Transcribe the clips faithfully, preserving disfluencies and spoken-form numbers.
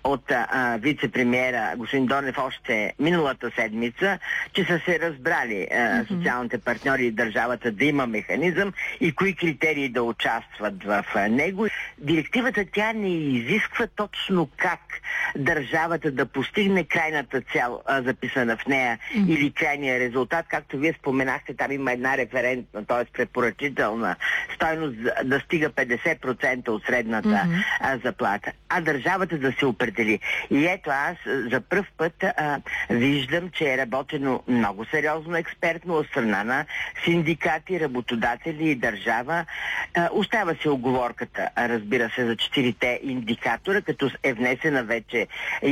от а, вице-премиера господин Донев още миналата седмица, че са се разбрали а, mm-hmm. социалните партньори и държавата да има механизъм и кои критерии да участват в а, него. Директивата тя не изисква точно как държавата да постигне крайната цел, а, записана в нея, mm-hmm. или крайния резултат. Както вие споменахте, там има една референтна, т.е. препоръчителна стойност да стига петдесет процента от средната mm-hmm. а, заплата, а държавата да се определи. И ето аз за пръв път а, виждам, че е работено много сериозно експертно от страна на синдикати, работодатели и държава. А, остава се оговорката, разбира се, за четирите индикатора, като е внесена вече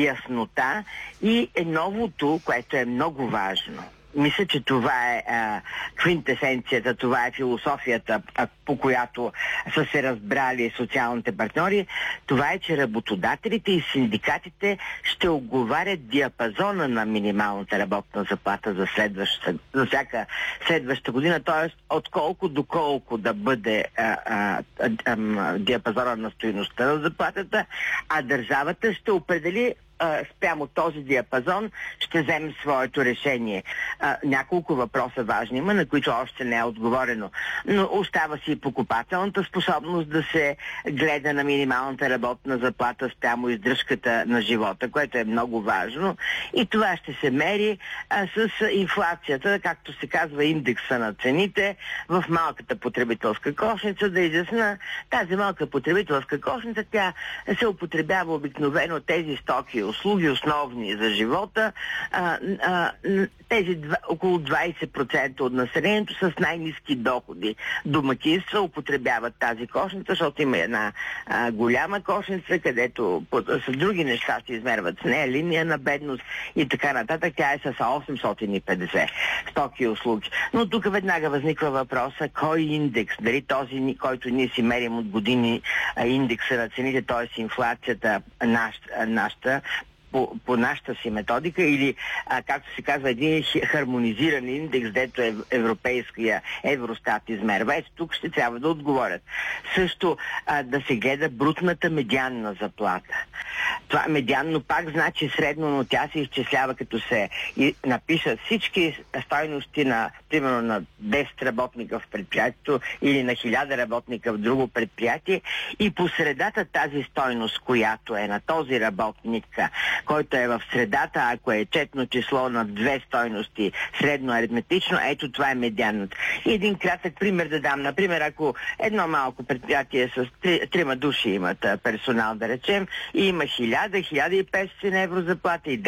яснота и е новото, което е много важно. Мисля, че това е а, квинтесенцията, това е философията, а, по която са се разбрали социалните партньори. Това е, че работодателите и синдикатите ще оговарят диапазона на минималната работна заплата за, за всяка следваща година, т.е. отколко до колко да бъде а, а, а, а, диапазона на стойността на заплатата, а държавата ще определи спрямо този диапазон ще вземе своето решение. А, няколко въпроса важни има, на които още не е отговорено. Но остава си и покупателната способност да се гледа на минималната работна заплата спрямо издръжката на живота, което е много важно. И това ще се мери а, с инфлацията, както се казва индекса на цените в малката потребителска кошница. Да изясна, тази малка потребителска кошница, тя се употребява обикновено тези стоки, услуги основни за живота, а, а, тези два, около двайсет процента от населението с най-ниски доходи домакинства употребяват тази кошница, защото има една а, голяма кошница, където под, с други неща се измерват с нея, линия на бедност и така нататък. Тя е с осемстотин и петдесет стоки и услуги. Но тук веднага възниква въпроса, кой индекс, дали този, който ние си мерим от години, а, индекса на цените, т.е. инфлацията, наш, нашата, По, по нашата си методика или, а, както се казва, един хармонизиран индекс, дето е европейския Евростат измерва. Ето тук ще трябва да отговорят. Също а, да се гледа брутната медианна заплата. Това медианно пак значи средно, но тя се изчислява като се и напишат всички стойности на, примерно, на десет работника в предприятието или на хиляда работника в друго предприятие и по средата тази стойност, която е на този работник, който е в средата, ако е четно число на две стойности, средно аритметично, ето това е медианната. И един кратък пример да дам. Например, ако едно малко предприятие с три, трима души имат персонал, да речем, и има хиляда, хиляда и петстотин евро заплата и